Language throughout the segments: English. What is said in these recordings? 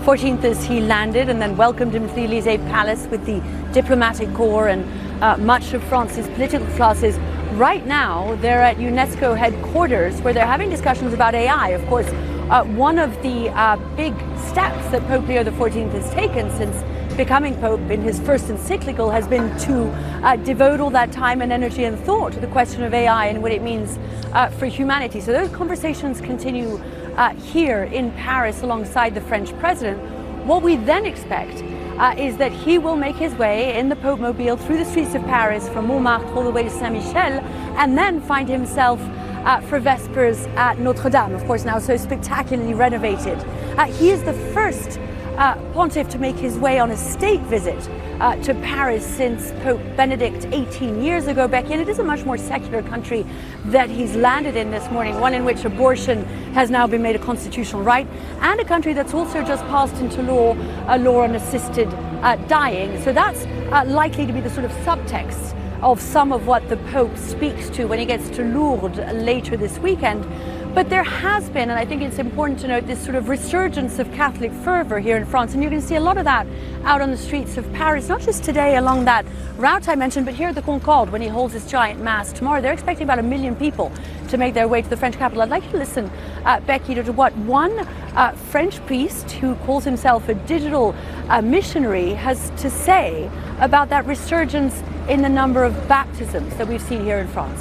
14th as he landed and then welcomed him to the Élysée Palace with the diplomatic corps and much of France's political classes. Right now, they're at UNESCO headquarters where they're having discussions about AI. Of course, one of the big steps that Pope Leo XIV has taken since becoming Pope in his first encyclical has been to devote all that time and energy and thought to the question of AI and what it means for humanity. So those conversations continue here in Paris alongside the French president. What we then expect is that he will make his way in the Pope Mobile through the streets of Paris from Montmartre all the way to Saint-Michel and then find himself for Vespers at Notre Dame, of course now so spectacularly renovated. He is the first pontiff to make his way on a state visit to Paris since Pope Benedict 18 years ago, Becky, and it is a much more secular country that he's landed in this morning, one in which abortion has now been made a constitutional right, and a country that's also just passed into law a law on assisted dying. So that's likely to be the sort of subtext of some of what the Pope speaks to when he gets to Lourdes later this weekend. But there has been, and I think it's important to note, this sort of resurgence of Catholic fervor here in France. And you can see a lot of that out on the streets of Paris, not just today along that route I mentioned, but here at the Concorde when he holds his giant mass tomorrow. They're expecting about 1 million people to make their way to the French capital. I'd like you to listen, Becky, to what one French priest who calls himself a digital missionary has to say about that resurgence in the number of baptisms that we've seen here in France.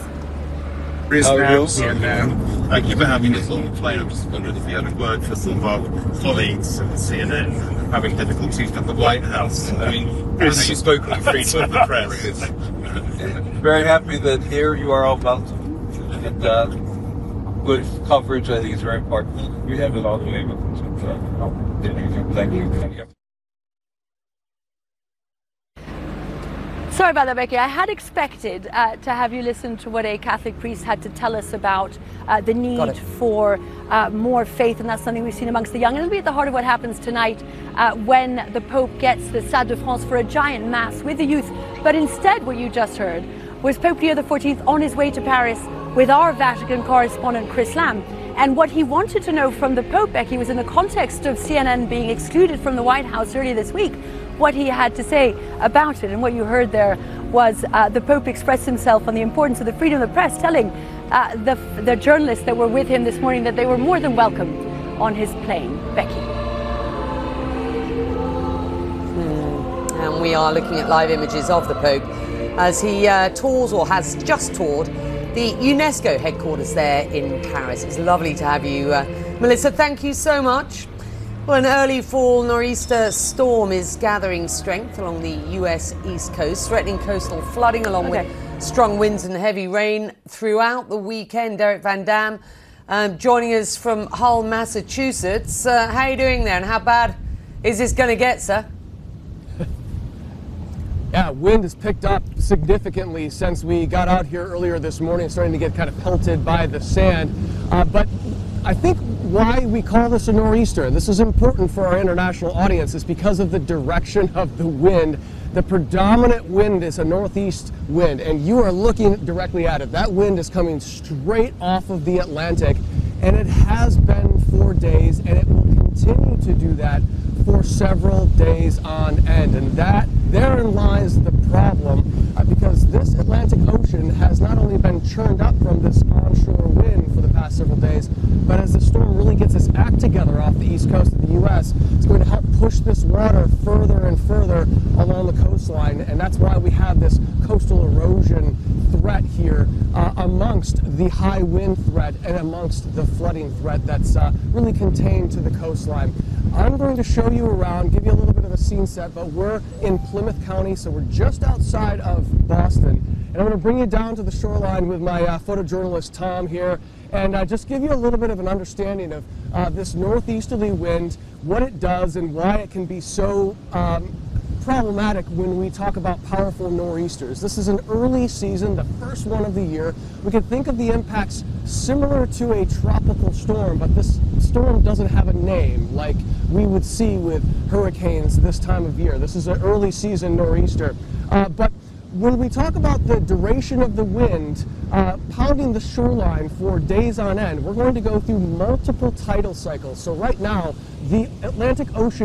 Thank you for having this on the plane. I'm just wondering if you had a word for some of our colleagues at CNN having difficulties with the White House. I mean, I know you spoke on freedom of the press. Very happy that here you are all welcome. And good coverage, I think, is very important. We have it all the way with us. Thank you. Sorry about that, Becky. I had expected to have you listen to what a Catholic priest had to tell us about the need for more faith, and that's something we've seen amongst the young. And it'll be at the heart of what happens tonight when the Pope gets the Stade de France for a giant mass with the youth. But instead, what you just heard was Pope Leo XIV on his way to Paris with our Vatican correspondent Chris Lamb. And what he wanted to know from the Pope, Becky, was in the context of CNN being excluded from the White House earlier this week, what he had to say about it. And what you heard there was the Pope express himself on the importance of the freedom of the press, telling the journalists that were with him this morning that they were more than welcomed on his plane. Becky. And we are looking at live images of the Pope as he tours, or has just toured, the UNESCO headquarters there in Paris. It's lovely to have you, Melissa. Thank you so much. Well, an early fall nor'easter storm is gathering strength along the US East Coast, threatening coastal flooding along with strong winds and heavy rain throughout the weekend. Derek Van Dam joining us from Hull, Massachusetts. How are you doing there, and how bad is this going to get, sir? Yeah, wind has picked up significantly since we got out here earlier this morning, starting to get kind of pelted by the sand. But I think why we call this a nor'easter, and this is important for our international audience, is because of the direction of the wind. The predominant wind is a northeast wind, and you are looking directly at it. That wind is coming straight off of the Atlantic, and it has been for days, and it will continue to do that for several days on end. And therein lies the problem, because this Atlantic Ocean has not only been churned up from this onshore wind for the past several days, but as the storm really gets its act together off the east coast of the U.S., it's going to help push this water further and further along the coastline, and that's why we have this coastal erosion threat here amongst the high wind threat and amongst the flooding threat that's really contained to the coastline. I'm going to show you around, give you a little bit of a scene set, but we're in Plymouth County, so we're just outside of Boston. And I'm going to bring you down to the shoreline with my photojournalist Tom here, and just give you a little bit of an understanding of this northeasterly wind, what it does, and why it can be so problematic when we talk about powerful nor'easters. This is an early season, the first one of the year. We can think of the impacts similar to a tropical storm, but this storm doesn't have a name like we would see with hurricanes this time of year. This is an early season nor'easter. But when we talk about the duration of the wind pounding the shoreline for days on end, we're going to go through multiple tidal cycles. So right now, the Atlantic Ocean